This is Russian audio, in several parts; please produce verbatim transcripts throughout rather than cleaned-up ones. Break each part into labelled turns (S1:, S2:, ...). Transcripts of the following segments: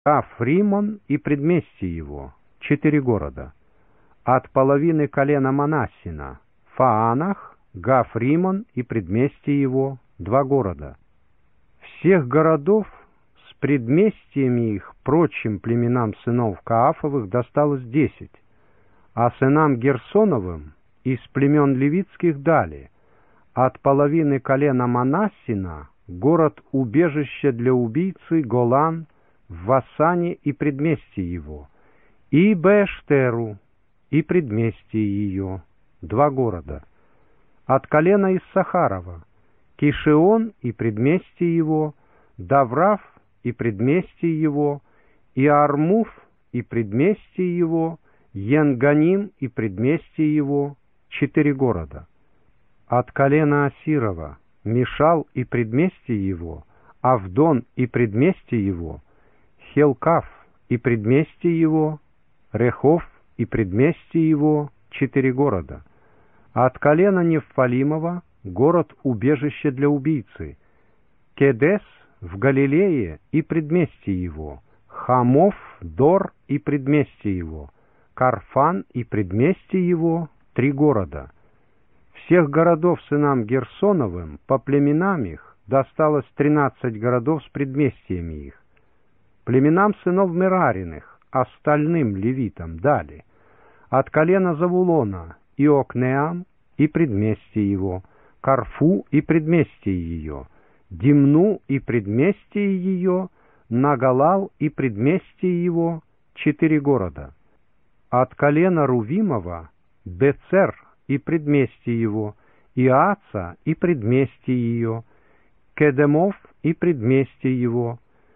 S1: Гаф-Римон и предместье его, четыре города. От половины колена Манассина Фаанах, Гаф-Римон и предместье его, два города. Всех городов с предместьями их прочим племенам сынов Каафовых досталось десять, а сынам Герсоновым из племен левитских дали от половины колена Манассина город-убежище для убийцы Голан в Вассане и предместье его, и Беэштеру и предместье ее, два города. От колена Иссахарова Кишион и предместье его, Даврав и предместье его, и Армуф и предместье его, Енганим и предместье его, четыре города. От колена Асирова Мишал и предместье его, Авдон и предместье его, Хелкав и предместье его, Рехов и предместье его, четыре города. От колена Нефалимова город-убежище для убийцы, Кедес в Галилее и предместье его, Хамов, Дор и предместье его, Карфан и предместье его, три города. Всех городов сынам Герсоновым по племенам их досталось тринадцать городов с предместьями их. Племенам сынов Мерариных, остальным левитам дали от колена Завулона Иокнеам и предместье его, Карфу и предместье ее, Димну и предместье ее, Нагалал и предместье его, четыре города. От колена Рувимова Бецер и предместье его, Иаца и предместье ее, Кедемов и предместье его,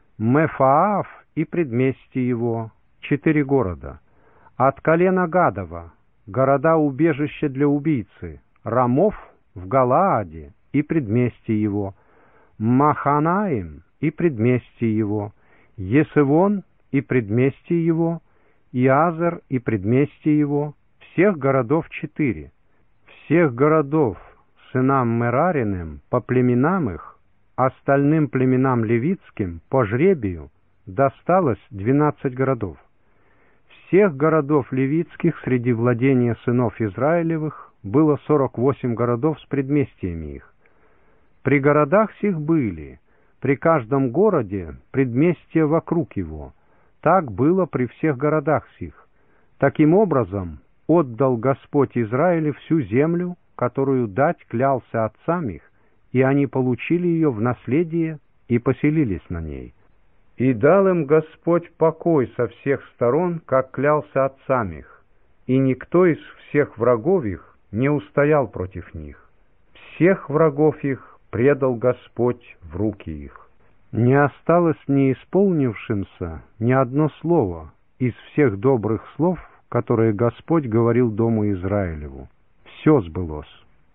S1: Мефаав и предместье его, четыре города. От колена Гадова города-убежища для убийцы, Рамов в Галааде и предместье его, Маханаим и предместье его, Есевон и предместье его, Иазер и предместье его, всех городов четыре. Всех городов сынам Мерариным по племенам их, остальным племенам левитским по жребию досталось двенадцать городов. Всех городов левитских среди владения сынов Израилевых было сорок восемь городов с предместьями их. При городах сих были, при каждом городе предместья вокруг его. Так было при всех городах сих. Таким образом отдал Господь Израилю всю землю, которую дать клялся отцам их, и они получили ее в наследие и поселились на ней. И дал им Господь покой со всех сторон, как клялся отцам их, и никто из всех врагов их не устоял против них. Всех врагов их предал Господь в руки их. Не осталось не исполнившимся ни одно слово из всех добрых слов, которые Господь говорил дому Израилеву. Все сбылось.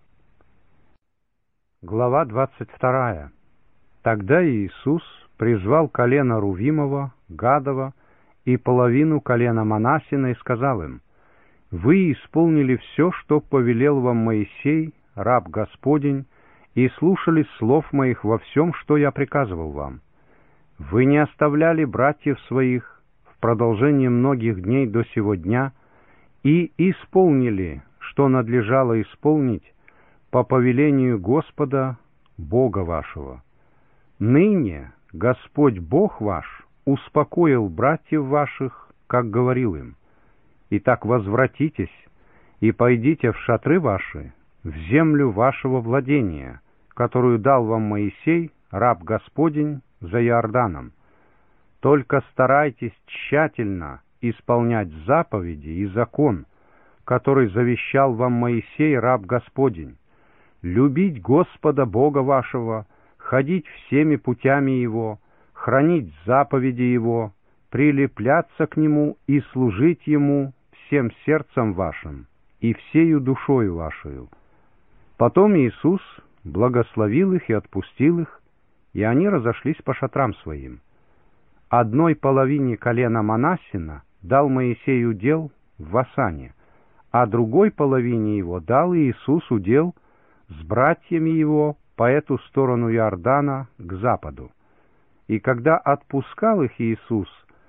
S1: Глава двадцать вторая. Тогда Иисус призвал колено Рувимова, Гадова и половину колена Манассина и сказал им: «Вы исполнили все, что повелел вам Моисей, раб Господень, и слушали слов моих во всем, что я приказывал вам. Вы не оставляли братьев своих в продолжение многих дней до сего дня и исполнили, что надлежало исполнить по повелению Господа, Бога вашего. Ныне Господь Бог ваш успокоил братьев ваших, как говорил им. Итак, возвратитесь и пойдите в шатры ваши, в землю вашего владения, которую дал вам Моисей, раб Господень, за Иорданом. Только старайтесь тщательно исполнять заповеди и закон, который завещал вам Моисей, раб Господень, любить Господа Бога вашего, ходить всеми путями Его, хранить заповеди Его, прилепляться к Нему и служить Ему всем сердцем вашим и всею душою вашею». Потом Иисус благословил их и отпустил их, и они разошлись по шатрам своим. Одной половине колена Манассина дал Моисей удел в Вассане, а другой половине его дал Иисус удел с братьями его по эту сторону Иордана к западу. И когда отпускал их Иисус